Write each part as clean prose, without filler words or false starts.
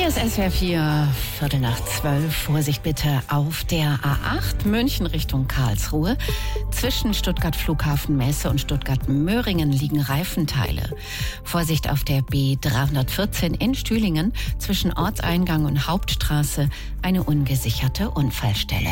Hier ist SWR 4, 11:15. Vorsicht bitte auf der A8 München Richtung Karlsruhe. Zwischen Stuttgart Flughafen Messe und Stuttgart Möhringen liegen Reifenteile. Vorsicht auf der B314 in Stühlingen zwischen Ortseingang und Hauptstraße eine ungesicherte Unfallstelle.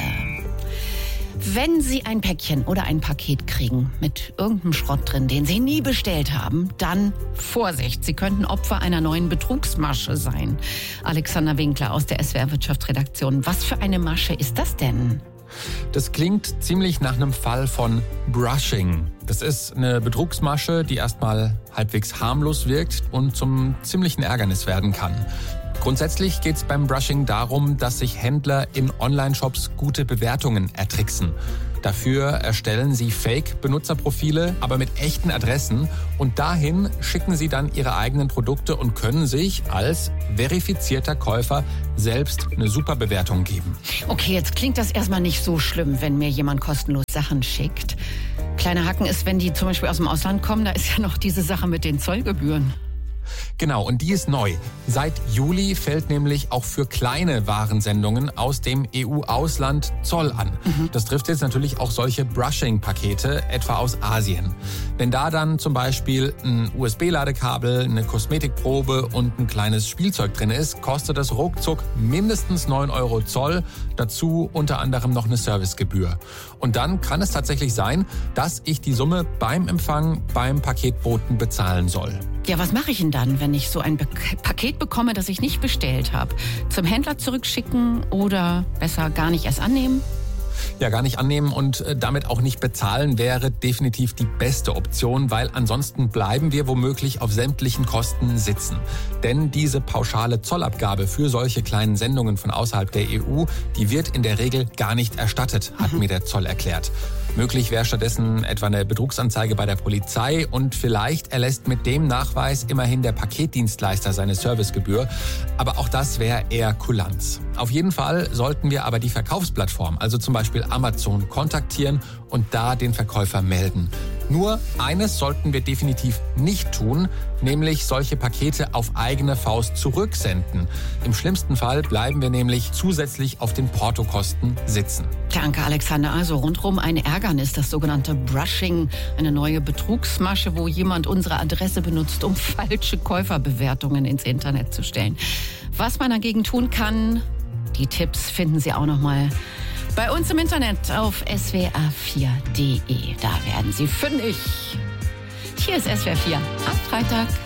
Wenn Sie ein Päckchen oder ein Paket kriegen mit irgendeinem Schrott drin, den Sie nie bestellt haben, dann Vorsicht, Sie könnten Opfer einer neuen Betrugsmasche sein. Alexander Winkler aus der SWR Wirtschaftsredaktion. Was für eine Masche ist das denn? Das klingt ziemlich nach einem Fall von Brushing. Das ist eine Betrugsmasche, die erstmal halbwegs harmlos wirkt und zum ziemlichen Ärgernis werden kann. Grundsätzlich geht es beim Brushing darum, dass sich Händler in Online-Shops gute Bewertungen ertricksen. Dafür erstellen sie Fake-Benutzerprofile, aber mit echten Adressen. Und dahin schicken sie dann ihre eigenen Produkte und können sich als verifizierter Käufer selbst eine super Bewertung geben. Okay, jetzt klingt das erstmal nicht so schlimm, wenn mir jemand kostenlos Sachen schickt. Kleiner Haken ist, wenn die zum Beispiel aus dem Ausland kommen, da ist ja noch diese Sache mit den Zollgebühren. Genau, und die ist neu. Seit Juli fällt nämlich auch für kleine Warensendungen aus dem EU-Ausland Zoll an. Das trifft jetzt natürlich auch solche Brushing-Pakete, etwa aus Asien. Wenn da dann zum Beispiel ein USB-Ladekabel, eine Kosmetikprobe und ein kleines Spielzeug drin ist, kostet das ruckzuck mindestens 9 € Zoll, dazu unter anderem noch eine Servicegebühr. Und dann kann es tatsächlich sein, dass ich die Summe beim Empfang beim Paketboten bezahlen soll. Ja, was mache ich denn dann, wenn ich so ein Paket bekomme, das ich nicht bestellt habe? Zum Händler zurückschicken oder besser gar nicht erst annehmen? Ja, gar nicht annehmen und damit auch nicht bezahlen wäre definitiv die beste Option, weil ansonsten bleiben wir womöglich auf sämtlichen Kosten sitzen. Denn diese pauschale Zollabgabe für solche kleinen Sendungen von außerhalb der EU, die wird in der Regel gar nicht erstattet, hat mir der Zoll erklärt. Möglich wäre stattdessen etwa eine Betrugsanzeige bei der Polizei und vielleicht erlässt mit dem Nachweis immerhin der Paketdienstleister seine Servicegebühr. Aber auch das wäre eher Kulanz. Auf jeden Fall sollten wir aber die Verkaufsplattform, also zum Beispiel Amazon, kontaktieren und da den Verkäufer melden. Nur eines sollten wir definitiv nicht tun, nämlich solche Pakete auf eigene Faust zurücksenden. Im schlimmsten Fall bleiben wir nämlich zusätzlich auf den Portokosten sitzen. Danke, Alexander. Also rundherum ein Ärgernis, das sogenannte Brushing, eine neue Betrugsmasche, wo jemand unsere Adresse benutzt, um falsche Käuferbewertungen ins Internet zu stellen. Was man dagegen tun kann, die Tipps finden Sie auch noch mal bei uns im Internet auf swr4.de. Da werden Sie fündig. Hier ist SWR 4 am Freitag.